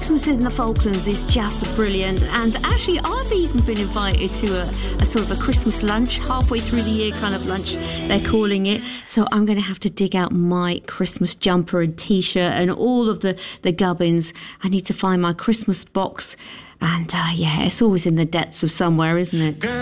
Christmas in the Falklands is just brilliant, and actually I've even been invited to a sort of a Christmas lunch, halfway through the year kind of lunch they're calling it, so I'm going to have to dig out my Christmas jumper and t-shirt and all of the gubbins. I need to find my Christmas box, and yeah, it's always in the depths of somewhere, isn't it?